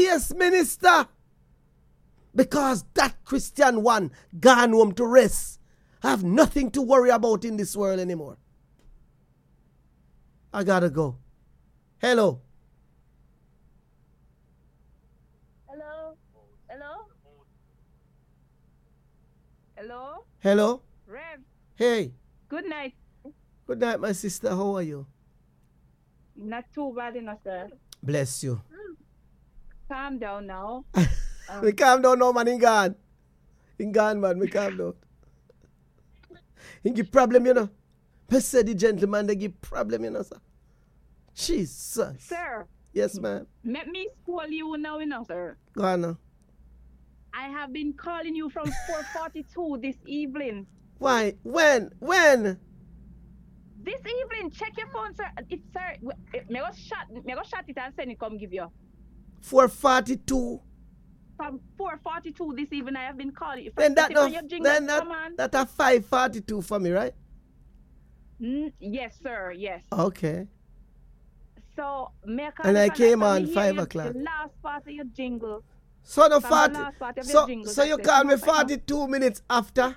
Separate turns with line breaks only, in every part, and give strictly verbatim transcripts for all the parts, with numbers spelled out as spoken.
face, minister. Because that Christian one gone home to rest. I have nothing to worry about in this world anymore. I gotta go. Hello.
Hello? Hello? Hello?
Hello.
Rev,
Hey.
good night.
Good night, my sister. How are you?
Not too bad enough, sir.
Bless you.
Calm down now.
We calm down now, man. In gone. In gone, man. We calm down. He give problem, you know. I said the gentleman, they give problem, you know, sir. Jesus.
Sir,
Yes, ma'am.
let me call you now, you know, sir.
Go on now.
I have been calling you from four forty-two this evening.
Why? When? When?
This evening, check your phone, sir. It's, sir, me go shot, me go shot it and send it, come give you.
four forty-two.
From four forty-two this evening, I have been calling you.
Then that, no,
your jingle,
then that,
come on.
that a five forty-two for me, right?
Mm, yes, sir, yes.
Okay.
So, me call
And
you
I
for
came
that,
on
me hear
five
your-
o'clock.
The last part of your jingle.
So the
From the
forty.
last part of your
So,
jingle
so
that
you
says,
call me
"Come up, come up."
forty-two minutes after?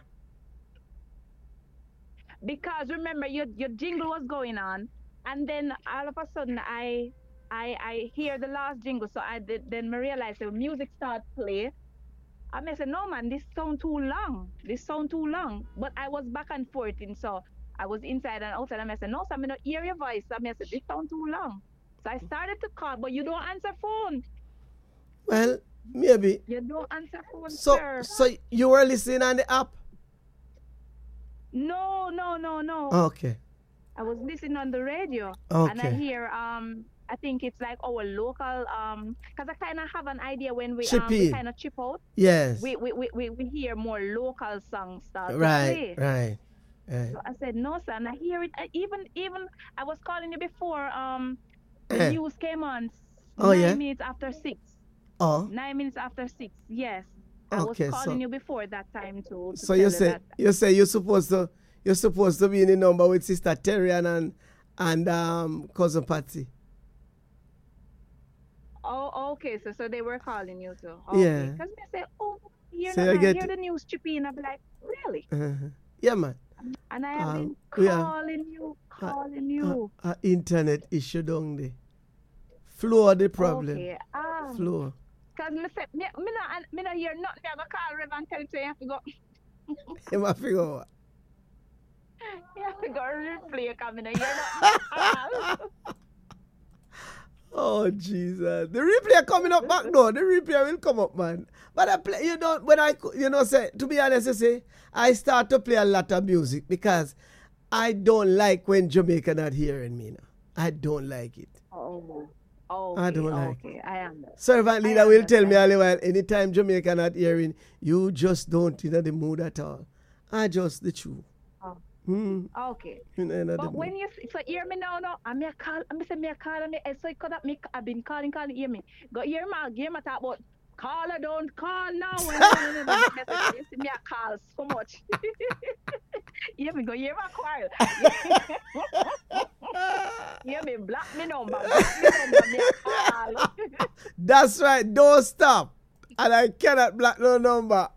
Because remember, your your jingle was going on, and then all of a sudden, I I I hear the last jingle, so I did, then I realized the music start play. I may say, no man, this sound too long. This sound too long. But I was back and forth, and so I was inside and outside. And I said, no, so I'm gonna hear your voice. I may say, this sound too long. So I started to call, but you don't answer phone.
Well, maybe.
You don't answer phone,
So,
sir.
so you were listening on the app?
No, no, no, no.
Okay.
I was listening on the radio, and I
Okay.
hear um I think it's like our local um because I kind of have an idea when we
Chip
um we
in.
kind of chip out,
Yes.
we we, we, we we hear more local songs start to
Right,
play.
right, right.
So I said no, sir, and I hear it. I, even even I was calling you before um the
Eh.
news came on.
Oh,
nine
yeah?
minutes after six.
Oh,
Nine minutes after six. Yes, I
Okay,
was calling
so-
you before that time to. to
so
tell
you
you
say
that.
you say you're supposed to you're supposed to be in the number with Sister Terry and and, and um cousin Patsy.
Oh, okay. So, so they were calling you too.
Yeah.
Okay. Because they say, oh, you're
So
not
you
I
get-
hear the news chipping. I'll be like, really?
Uh-huh. Yeah, man.
And I have
Um,
been
we are-
calling you,
Uh,
calling
Uh,
you.
uh, internet issue down there. Flow the problem.
Okay. Ah.
Flow.
Because me say, me, me, not, me not hear nothing. I go call Rev and tell him say you have to go.
You must figure out.
You have to go replay because me not hear nothing at all.
Oh Jesus! The replay coming up back now. The replay will come up, man. But I play, you know, when I, you know, say to be honest, I say I start to play a lot of music because I don't like when Jamaica not hearing me now. I don't like it.
Oh. Okay,
I don't like
okay. I understand.
Servant
I
leader will tell me
understand.
all the while, anytime Jamaica not hearing, you just don't in the mood at all. I just the truth.
Oh.
Hmm.
Okay.
You know, in the
But
mood.
when you so hear me now, no, I'm a call, I'm say me a call, and me so it could have me. I've been calling, calling, hear me. Go hear me, hear me talk about call or don't call now. You see me a call so much. Hear me, go hear my call. Hear me, block me number, block me number, me a call.
That's right. Don't stop. And I cannot block no number.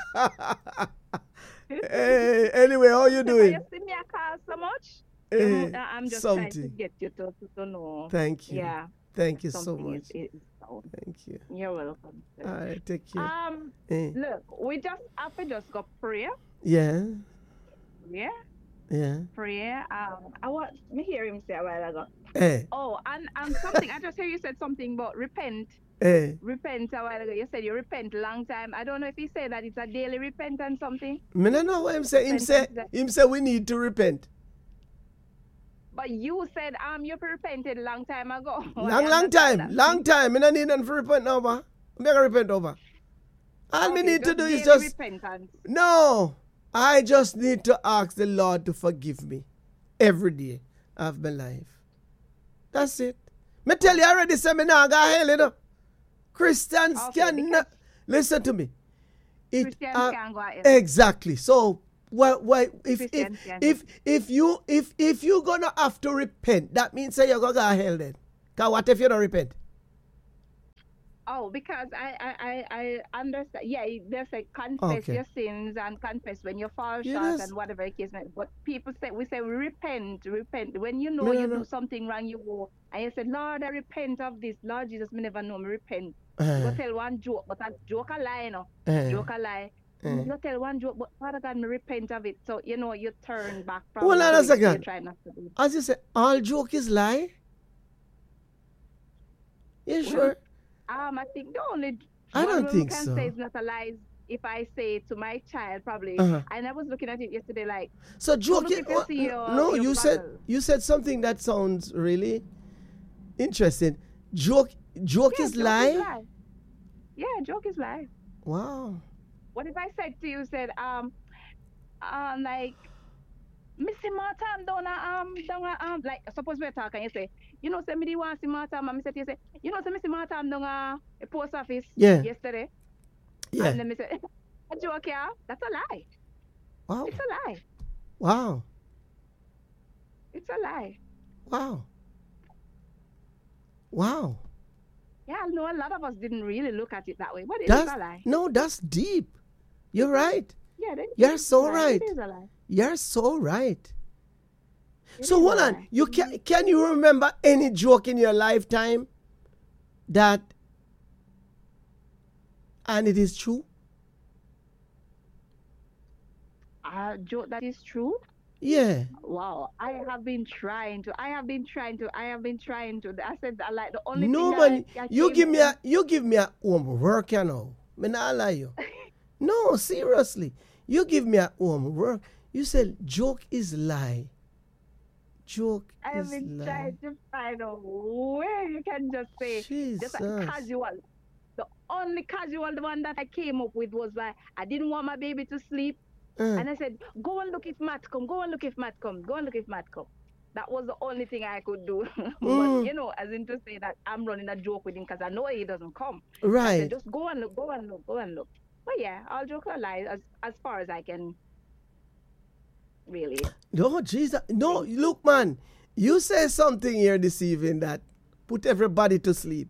Hey, anyway, how you
So
doing?
you see me a call so much.
Eh,
You know, I'm just trying to
something.
get you to, to, to know.
Thank you.
Yeah.
Thank you so
something
much.
is- is- is down.
Thank you.
You're welcome. sir.
All right, take care.
Um,
Eh,
look, we just have to just go prayer.
yeah,
Yeah,
yeah.
prayer. Um, I want me hear him say a while ago.
Eh,
Oh, and and something. I just hear you said something about repent.
eh.
Repent a while ago. You said you repent long time. I don't know if he said that it's a daily repentance something.
Me no know what him say. Him say, him say we need to repent.
But you said um you repented long time ago.
Long,
I
long
understand
time.
that.
Long time. Me no need nothing for repent over. Me gonna repent over. All me
Okay,
need to
just
do is
daily
just
repentance.
no. I just need to ask the Lord to forgive me every day of my life. That's it. Me tell you already, say me now go hell, you know. Christians
Okay,
cannot listen to me. It,
Christians
uh,
can go ahead.
Exactly. So why why if if
Christians can.
if if you if if you gonna have to repent, that means say you're gonna go hell then. Cause what if you don't repent?
Oh, because I I I, I understand. Yeah, they say confess
Okay.
your sins and confess when you fall
Yeah,
short
that's
and whatever the case may. But people say we say repent, repent. When you know
me no
you do
no.
something wrong, you go and you say, Lord, I repent of this. Lord Jesus, me never know me repent. You go
Uh,
tell one joke, but a joke a lie, you know.
uh,
Joke a lie. You
uh.
go tell one joke, but Father God, me repent of it. So you know you turn back
Hold
from
on a
doing so you
second.
try not to do.
As you say, all joke is lie. You
Well,
sure?
um, I think the only
I
one
don't
way we
think
can say
so.
it's not a lie is if I say to my child, probably,
Uh-huh.
and I was looking at it yesterday, like,
So
don't
joke
look
it.
if you
oh,
see
n-
your
No,
your
you said
bubble.
you said something that sounds really interesting. Joke joke
Yeah,
is
joke is
lie.
lie. Yeah, joke is lie.
Wow.
What if I said to you, said, um, um, like, Missy Martin down a um down a um like suppose we're talking, you say, you know, say me the want see Martin, and me say to you say, you know, say Missy Martin down a, a post office
Yeah.
yesterday,
Yeah.
and then me say, a joke, yeah, that's a lie.
Wow.
It's a lie.
Wow.
It's a lie.
Wow. Wow.
Yeah, I know a lot of us didn't really look at it that way, but it is
That's
a lie.
no, that's deep. You're right.
Yeah, it
You're
is a
so
lie.
right.
It is a lie.
You're so right.
It
So
is a
hold on.
lie.
You can can you remember any joke in your lifetime that and it is true?
A joke that is true.
Yeah.
Wow, I have been trying to. I have been trying to. I have been trying to. I said I like the only
No
thing that I,
man,
I
you
came
give me
home.
a you give me a homework, you know. Me not lie you. No, seriously. You give me a homework. You said joke is lie. Joke
I have
is
been
lie.
trying to find a way you can just say just like
Jesus.
casual. The only casual one that I came up with was like I didn't want my baby to sleep.
Uh,
And I said, go and look if Matt come. Go and look if Matt come. Go and look if Matt come. That was the only thing I could do. But,
mm,
you know, as in to say that I'm running a joke with him because I know he doesn't come. I said,
right.
just go and look, go and look, go and look. But yeah, I'll joke or lie as, as far as I can really.
No, Jesus. No, look, man. You say something here this evening that put everybody to sleep.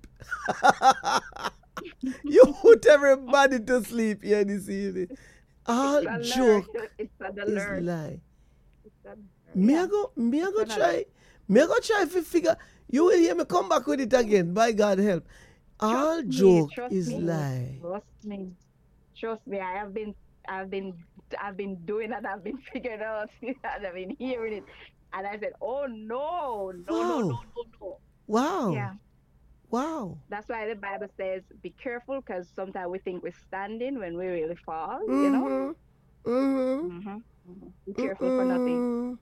You put everybody to sleep here this evening. All
It's a
joke
learn. It's a
is
learn.
lie.
It's a,
Me
yeah,
I go, me I
it's
go
an alert.
try, me I go try if you figure. You will hear me come back with it again. By God help. All
Trust me,
joke
trust
is
me,
lie.
trust me, trust me. I have been, I've been, I've been doing it. I've been figuring out, and I've been hearing it, and I said, "Oh no, no, no, no,
Wow,
no, no."
wow,
Yeah,
wow.
that's why the Bible says, "Be careful," because sometimes we think we're standing when we really fall. You know.
Mm-hmm. Mm-hmm.
hmm hmm Be careful for nothing.
Mm-mm.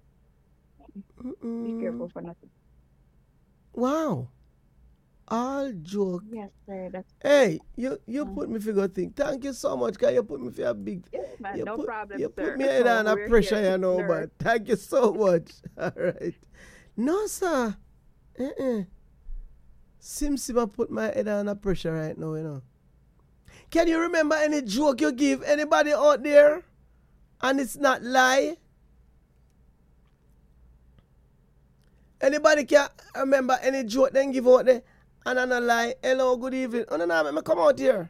Be
Mm-mm.
careful for nothing.
Wow. All joke.
Yes, sir. That's
Hey, you you
mm.
put me for good thing. Thank you so much, cause you put me for a big.
Yes, man.
You
No
put
problem,
you put
sir.
me head on a
We're
pressure,
here
you
to
know,
learn.
but thank you so much. All right. No, sir. Uh-uh. Sim Sim, I put my head on a pressure right now, you know. Can you remember any joke you give anybody out there, and it's not lie? Anybody can remember any joke then give out there, and I not lie. Hello, good evening. Oh no, no, let me come out here.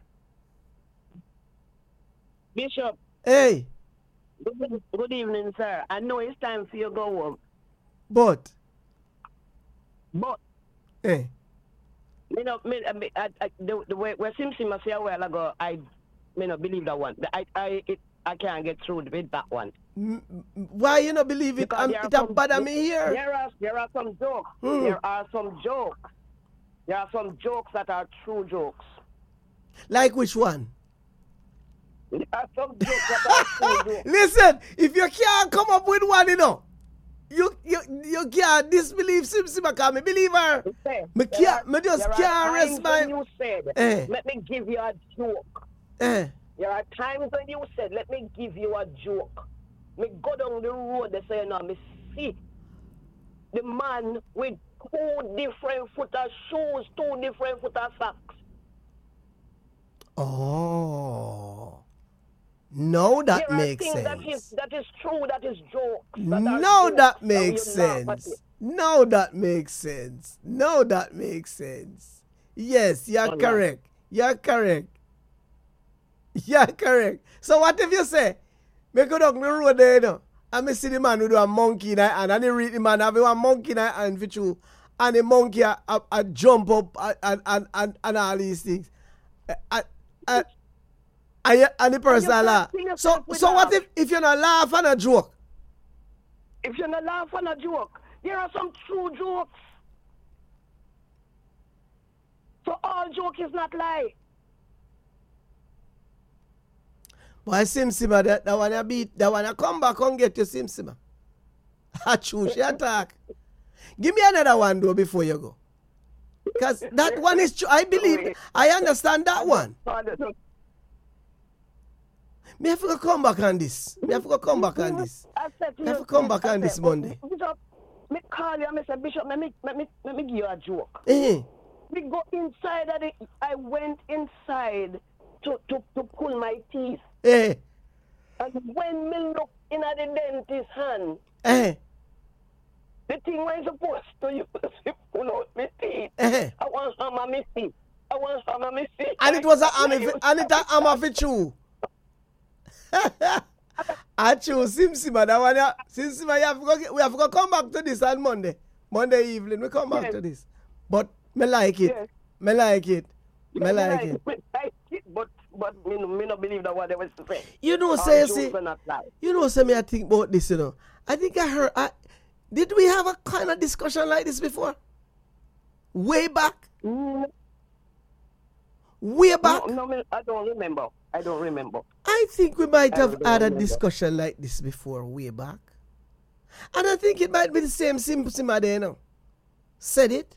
Bishop,
Hey,
good, good evening, sir. I know it's time for you to go home,
but
but
hey,
me no, me, I, I, I, the, the way where Sim Sim say a while ago, I me not believe that one. I I it, I can't get through with that one
m- m- why you not believe it?
because
Um,
there are
it a
some
bother me here.
there are there are some jokes.
Hmm.
There are some jokes. There are some jokes that are true jokes.
Like which one?
There are some jokes that are true jokes.
Listen, if you can't come up with one, you know, you you you can't disbelieve Sim Sim. I can't me believe her.
Say,
Me
there
can't,
are,
me just
there are
can't
times
rest
when
my.
you said,
Eh.
let me give you a joke.
Eh.
There are times when you said, let me give you a joke. Me go down the road, they say, no, me see the man with two different foot of shoes, two different foot of socks.
Oh, no, that
there are
makes
things that is,
sense.
that is true, that is jokes. That are
No,
jokes,
that
and
makes
you laugh at it.
sense. No, that makes sense. No, that makes sense. Yes, you're
Oh, no.
correct. You're correct. You're correct. So what if you say, me go down the road there, you know, and me see the man who do a monkey in hand, and then read the man have a monkey in hand for you, and the monkey a, a, a jump up and, and, and, and all these things. And, and, and, you- and the person
can't
laugh.
see yourself
So,
with
so what
laugh.
if, if you're not laugh and a joke?
If you're not laugh on a joke, there are some true jokes. So all joke is not lie.
Boy, Sim Simma, that, that one a beat, that one a come back and get you, Sim Simma. I choose your attack. Give me another one though before you go. Because that one is true. I believe, I understand that one. Me have to come back on this. Me have to come back on this.
I said to
Me have
you,
to come back
I
on
said,
this Monday.
Bishop, me call you and me say, Bishop, let me, let me, let me give you a joke.
Eh,
We go inside of it. I went inside to, to, to pull my teeth.
eh,
And when me look in at the dentist's hand,
eh,
the thing was supposed to use to pull out my teeth.
eh.
I want some of my teeth. I want some of my teeth.
And it was a arm, and it a arm of it true. I choose Sim Simma, that one. ya- Sim Simma, you have to go, we have to come back to this on Monday. Monday evening, we come back
Yes.
to this. But me like it.
Yes.
Me like it. Me
Yeah,
like it.
me like it, but but me no, me no believe that what they was saying.
You know,
All
say,
jokes
see,
are not lie.
you know, say me, I think about this, you know. I think I heard, I, did we have a kind of discussion like this before? Way back?
Mm,
Way back?
No, no, me- I don't remember. I don't remember.
I think we might
I
have
don't
had a
remember.
discussion like this before, way back. And I think it might be the same Sim Simma there now. Said it.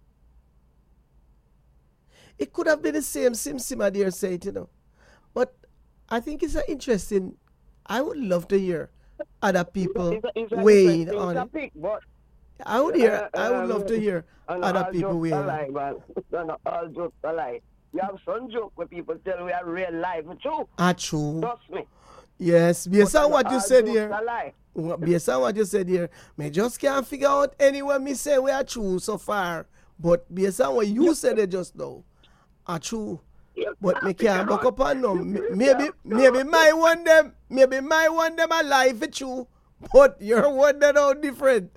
It could have been the same Sim Simma there said it, you know. But I think it's an interesting, I would love to hear other people
It's a, it's a
weighing
interesting
on it.
topic, but
I would hear,
uh,
I would love
um,
to hear
and
other
all
people
jokes
weighing
are
on
lie,
it.
man. And all jokes are lie. You have some joke where people tell we are real life, but true.
Ah, true.
Trust me.
Yes, based on what you
All
said
jokes
here.
are lie.
Well, based on what you said here, me just can't figure out anywhere me say we are true so far. But based on what you said it just now, are true. But me can't buck up on them. M- Maybe, maybe my one them, maybe my one them alive for true. But your one that are different.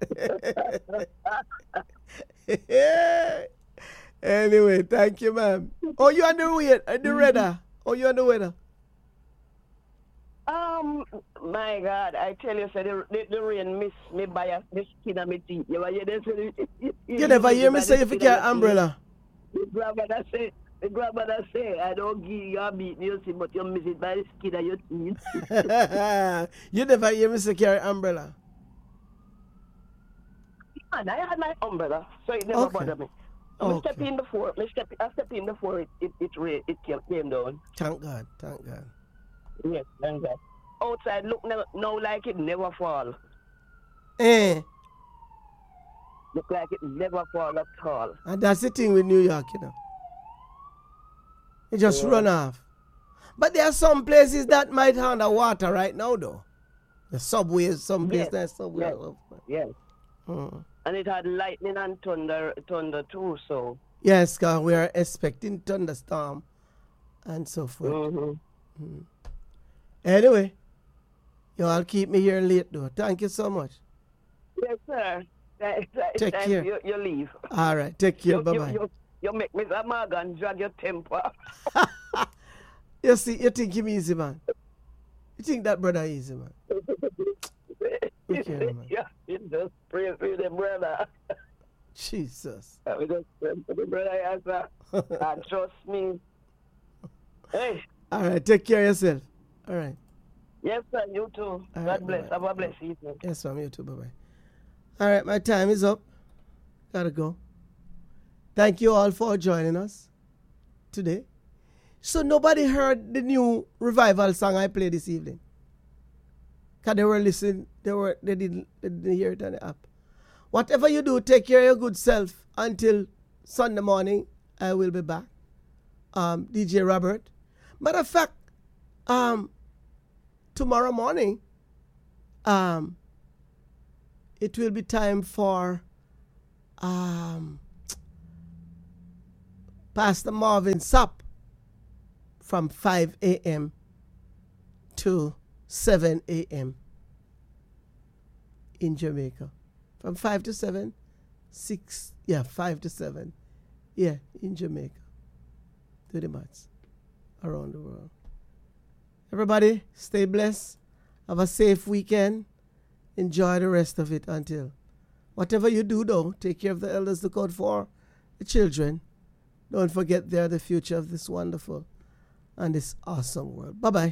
Anyway, thank you, ma'am. Oh, you on the way, uh, the weather. Oh, you on the weather.
Um, my God, I tell you, say the, the, the rain miss me by a, the skin of my teeth. You ever hear them say, you,
You never hear me say if you carry umbrella.
The grandmother say, the grandmother say, I don't give you a beat music, but you miss it by the skin of your teeth.
You never hear me say carry umbrella.
And I had my umbrella, so it never
Okay.
bothered me. I
Okay.
step in before, I step, I step in before it, it, it, ra- it came, came down.
Thank God, thank God.
Yes, thank God. Outside look now, now like it never fall.
Eh,
Look like it never fall at all.
and that's the thing with New York, you know. It just
Yeah.
run off. But there are some places that might under water right now, though. The subways, some places
Yes,
that subway.
yes. Yes.
Mm.
And it had lightning and thunder, thunder too, so.
Yes, because we are expecting thunderstorm and so forth.
Mm-hmm.
Anyway, you all keep me here late, though. Thank you so much.
Yes, sir. Th- th-
Take
time
care.
You, you leave.
All right, take care.
You,
Bye
you,
bye.
you, you make Mister Morgan drag your temper.
You see, you think him easy, man. You think that brother easy, man. Okay, man.
Yeah, you just pray for the brother.
Jesus.
We just pray for the brother, yes, sir. And trust me. Hey,
All right, take care of yourself. All right.
yes, sir, you too.
All
God
right,
bless.
bye-bye.
Have a blessed evening.
Yes, ma'am. You too. Bye bye. All right, my time is up. Gotta go. Thank you all for joining us today. So nobody heard the new revival song I played this evening. Cause they were listening. They were. They didn't. They didn't hear it on the app. Whatever you do, take care of your good self until Sunday morning. I will be back. Um, D J Robert. Matter of fact, um, tomorrow morning, um, it will be time for um, Pastor Marvin Sapp from five a.m. to seven a.m. in Jamaica. From five to seven, six, yeah, five to seven, yeah, in Jamaica. Do the maths. Around the world. Everybody, stay blessed. Have a safe weekend. Enjoy the rest of it until. Whatever you do, though, take care of the elders, look out for the children. Don't forget they're the future of this wonderful and this awesome world. Bye-bye.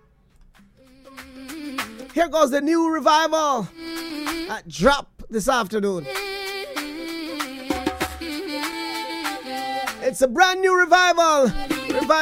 Here goes the new revival at Drop this afternoon. It's a brand new revival. Revival.